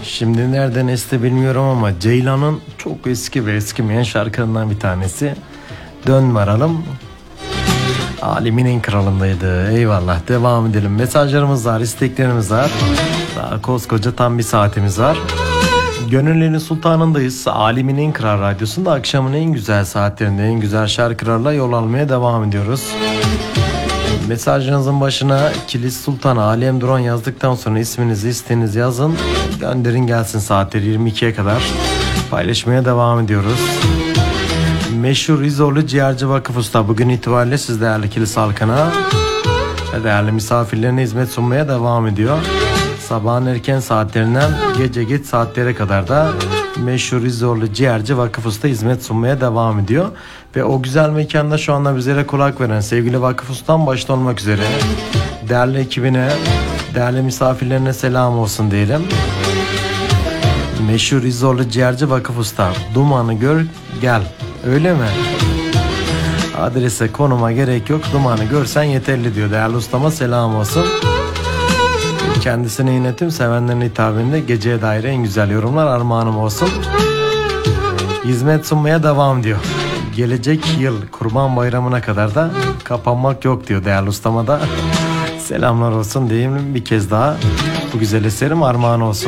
Şimdi nereden esti bilmiyorum ama Ceylan'ın çok eski ve eskimeyen şarkılarından bir tanesi. Dön varalım. Alemin en kralındaydı. Eyvallah, devam edelim. Mesajlarımız var, isteklerimiz var. Daha koskoca tam bir saatimiz var. Gönüllerin sultanındayız. Alemin en kral radyosunda akşamın en güzel saatlerinde en güzel şarkılarla yol almaya devam ediyoruz. Mesajınızın başına Kilis Sultan Alem Duran yazdıktan sonra isminizi, isteğinizi yazın. Gönderin gelsin, saatleri 22'ye kadar paylaşmaya devam ediyoruz. Meşhur İzorlu Ciğerci Vakıf Usta bugün itibariyle siz değerli Kilis halkına ve değerli misafirlerine hizmet sunmaya devam ediyor. Sabahın erken saatlerinden gece geç saatlere kadar da meşhur İzorlu Ciğerci Vakıf Usta hizmet sunmaya devam ediyor. Ve o güzel mekanda şu anda bizlere kulak veren sevgili Vakıf Usta'm başta olmak üzere değerli ekibine, değerli misafirlerine selam olsun diyelim. Meşhur İzorlu Ciğerci Vakıf Usta, dumanı gör gel, öyle mi? Adrese, konuma gerek yok, dumanı görsen yeterli diyor. Değerli ustama selam olsun. Kendisine yönetim, sevenlerine hitabinde geceye dair en güzel yorumlar armağanım olsun. Hizmet sunmaya devam diyor. Gelecek yıl Kurban Bayramı'na kadar da kapanmak yok diyor değerli ustama da. Selamlar olsun diyeyim bir kez daha. Bu güzel eserim armağan olsun.